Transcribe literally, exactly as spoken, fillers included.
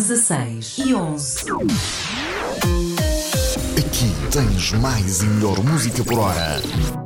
dezasseis e onze. Aqui tens mais e melhor música por hora.